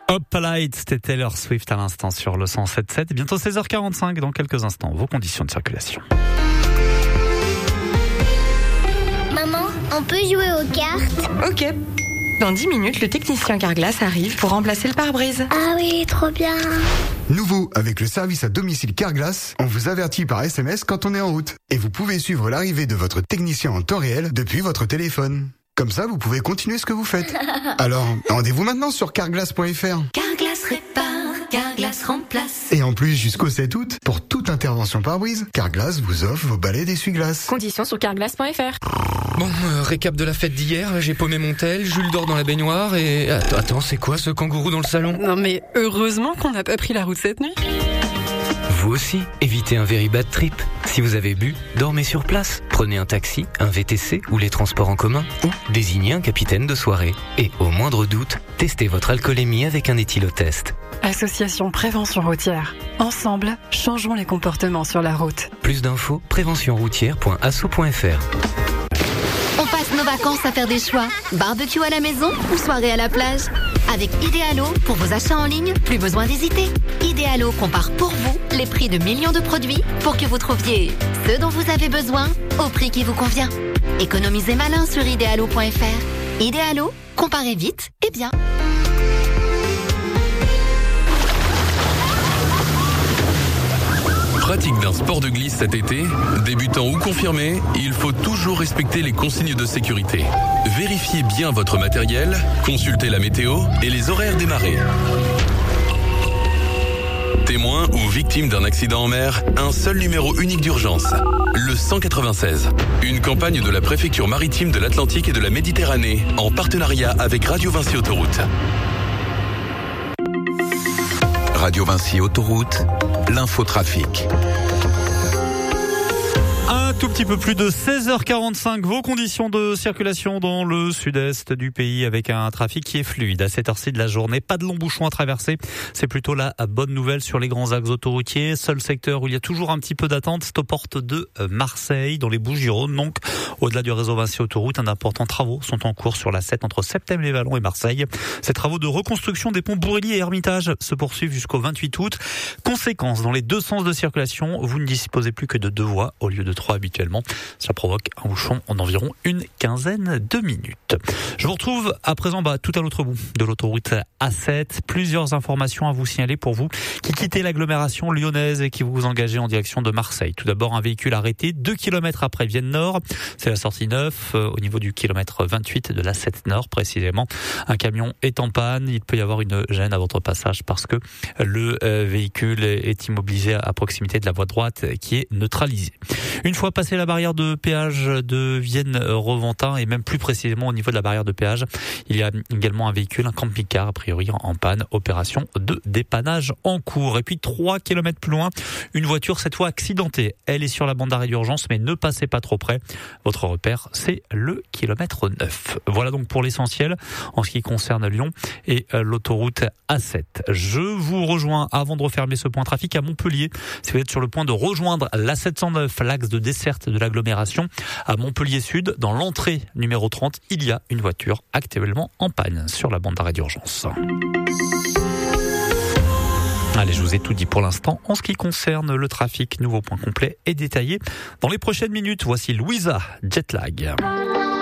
Up Light, c'était Taylor Swift à l'instant sur le 107.7. Et bientôt 16h45 dans quelques instants. Vos conditions de circulation. Maman, on peut jouer aux cartes? Ok. Dans 10 minutes, le technicien Carglass arrive pour remplacer le pare-brise. Ah oui, trop bien. Nouveau, avec le service à domicile Carglass, on vous avertit par SMS quand on est en route. Et vous pouvez suivre l'arrivée de votre technicien en temps réel depuis votre téléphone. Comme ça, vous pouvez continuer ce que vous faites. Alors, rendez-vous maintenant sur carglass.fr. Carglass répare, Carglass remplace. Et en plus, jusqu'au 7 août, pour toute intervention pare-brise, Carglass vous offre vos balais d'essuie-glace. Conditions sur carglass.fr. Bon, récap de la fête d'hier, j'ai paumé mon tel, Jules dort dans la baignoire et... Attends, c'est quoi ce kangourou dans le salon? Non mais heureusement qu'on n'a pas pris la route cette nuit. Vous aussi, évitez un very bad trip. Si vous avez bu, dormez sur place. Prenez un taxi, un VTC ou les transports en commun. Ou désignez un capitaine de soirée. Et au moindre doute, testez votre alcoolémie avec un éthylotest. Association Prévention Routière. Ensemble, changeons les comportements sur la route. Plus d'infos, préventionroutière.asso.fr. On passe nos vacances à faire des choix. Barbecue à la maison ou soirée à la plage. Avec Idealo, pour vos achats en ligne, plus besoin d'hésiter. Idealo compare pour vous les prix de millions de produits pour que vous trouviez ce dont vous avez besoin au prix qui vous convient. Économisez malin sur idealo.fr. Idealo, comparez vite et bien. Pratique d'un sport de glisse cet été, débutant ou confirmé, il faut toujours respecter les consignes de sécurité. Vérifiez bien votre matériel, consultez la météo et les horaires des marées. Témoin ou victime d'un accident en mer, un seul numéro unique d'urgence, le 196. Une campagne de la préfecture maritime de l'Atlantique et de la Méditerranée, en partenariat avec Radio Vinci Autoroute. Radio Vinci Autoroute, l'infotrafic. Un tout petit peu plus de 16h45, vos conditions de circulation dans le sud-est du pays avec un trafic qui est fluide à cette heure-ci de la journée. Pas de longs bouchons à traverser, c'est plutôt la bonne nouvelle sur les grands axes autoroutiers. Seul secteur où il y a toujours un petit peu d'attente, c'est aux portes de Marseille, dans les Bouches-du-Rhône. Donc, au-delà du réseau Vinci Autoroute, d'importants travaux sont en cours sur la 7 entre Septèmes-les-Vallons et Marseille. Ces travaux de reconstruction des ponts Bourrelly et Hermitage se poursuivent jusqu'au 28 août. Conséquence, dans les deux sens de circulation, vous ne disposez plus que de 2 voies au lieu de 3 habituellement. Cela provoque un bouchon en environ une quinzaine de minutes. Je vous retrouve à présent tout à l'autre bout de l'autoroute A7. Plusieurs informations à vous signaler pour vous qui quittez l'agglomération lyonnaise et qui vous engagez en direction de Marseille. Tout d'abord, un véhicule arrêté 2 km après Vienne Nord. C'est la sortie 9 au niveau du kilomètre 28 de l'A7 Nord précisément. Un camion est en panne. Il peut y avoir une gêne à votre passage parce que le véhicule est immobilisé à proximité de la voie droite qui est neutralisée. Une fois passé la barrière de péage de Vienne-Reventin et même plus précisément au niveau de la barrière de péage, il y a également un véhicule, un camping-car a priori en panne, opération de dépannage en cours. Et puis 3 km plus loin, une voiture cette fois accidentée. Elle est sur la bande d'arrêt d'urgence mais ne passez pas trop près. Votre repère c'est le kilomètre 9. Voilà donc pour l'essentiel en ce qui concerne Lyon et l'autoroute A7. Je vous rejoins avant de refermer ce point trafic à Montpellier. Si vous êtes sur le point de rejoindre l'A709, l'axe de desserte de l'agglomération à Montpellier Sud, dans l'entrée numéro 30, il y a une voiture actuellement en panne sur la bande d'arrêt d'urgence. Allez, je vous ai tout dit pour l'instant en ce qui concerne le trafic. Nouveau point complet et détaillé dans les prochaines minutes. Voici Louisa, Jetlag.